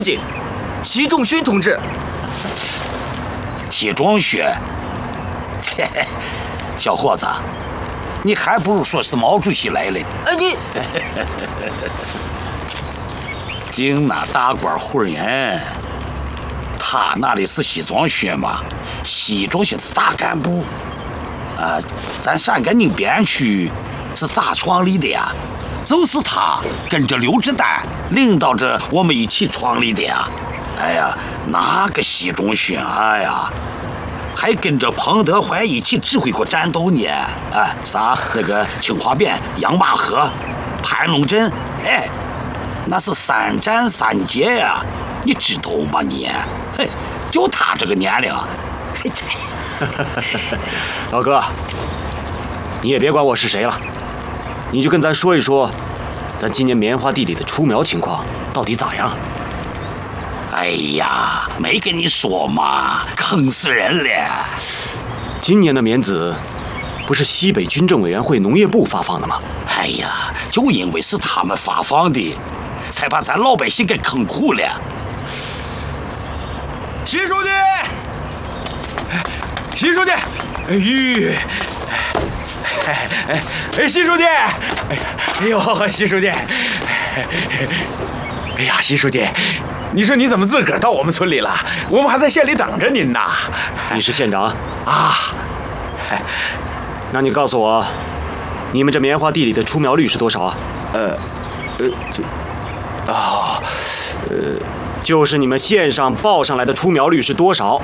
警习仲勋同志。 习仲勋，小伙子，你还不如说是毛主席来了。 你经那大官户人，他那里是习仲勋嘛？习仲勋是大干部。咱陕甘宁边区是咋创立的呀？就是他跟着刘志丹领导着我们一起创立的呀。哎呀，那个习仲勋，哎呀，还跟着彭德怀一起指挥过战斗呢。啥那个清华边、杨马河、盘龙镇，那是3战3捷呀，你知道吗你？就他这个年龄。 老哥，你也别管我是谁了，你就跟咱说一说，咱今年棉花地里的出苗情况到底咋样？ 哎呀，没跟你说嘛，坑死人了！ 今年的棉籽不是西北军政委员会农业部发放的吗？ 哎呀，就因为是他们发放的，才把咱老百姓给坑苦了。 习书记，习书记，习书记，哎呦，习书记，哎呀，习书记，你说你怎么自个儿到我们村里了？我们还在县里等着您呢。 你是县长啊？ 那你告诉我，你们这棉花地里的出苗率是多少啊？就是你们县上报上来的出苗率是多少？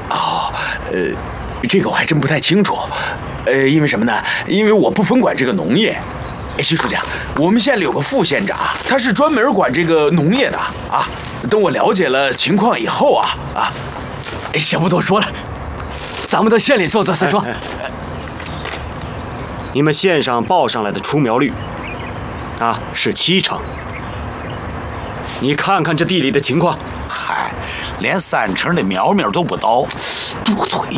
这个我还真不太清楚。因为什么呢？因为我不分管这个农业。习书记，我们县里有个副县长，他是专门管这个农业的啊。等我了解了情况以后先不多说了，咱们到县里坐坐再说。 你们县上报上来的出苗率是70%。你看看这地里的情况， 嗨，连3成的苗苗都不到， 多嘴！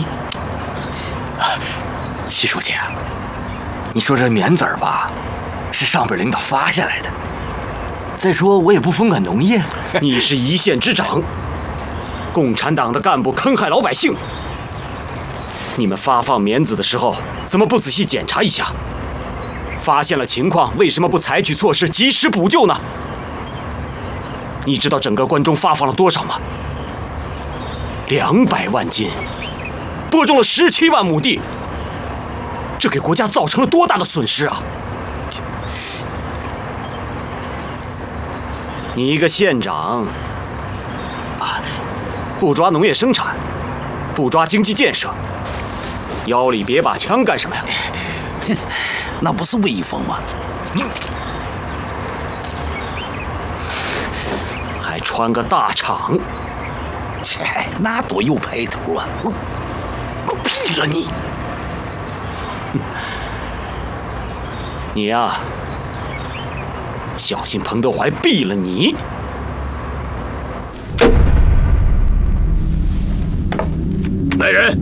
习书记，你说这棉籽儿吧，是上边领导发下来的。再说我也不分管农业， 你是一县之长，共产党的干部坑害老百姓，你们发放棉籽的时候怎么不仔细检查一下？发现了情况，为什么不采取措施及时补救呢？你知道整个关中发放了多少吗？200万斤，播种了17万亩地，这给国家造成了多大的损失啊！你一个县长不抓农业生产，不抓经济建设，腰里别把枪干什么呀？ 那不是威风吗？ 还穿个大氅， 那多有派头啊！我毙了你！ 你呀，小心彭德怀毙了你！ 来人，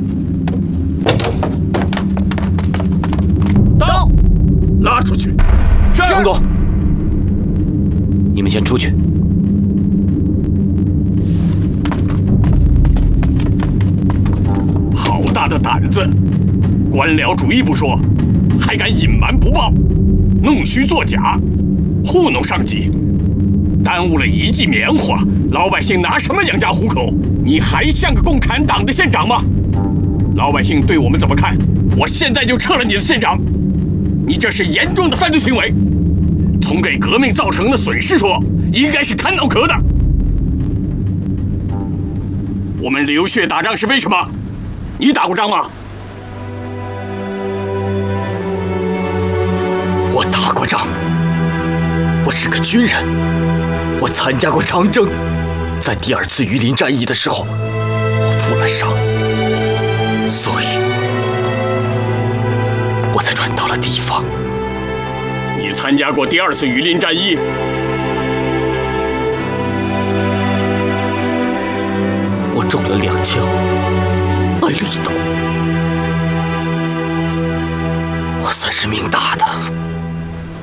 到， 拉出去。 张总，你们先出去。 好大的胆子！官僚主义不说，还敢隐瞒不报，弄虚作假，糊弄上级，耽误了1季棉花，老百姓拿什么养家糊口？你还像个共产党的县长吗？老百姓对我们怎么看？我现在就撤了你的县长！你这是严重的犯罪行为，从给革命造成的损失说，应该是看脑壳的。我们流血打仗是为什么？你打过仗吗？ 我打过仗，我是个军人，我参加过长征，在第2次榆林战役的时候，我负了伤，所以我才转到了地方。 你参加过第2次榆林战役？ 我中了2枪，挨了1刀，我算是命大的。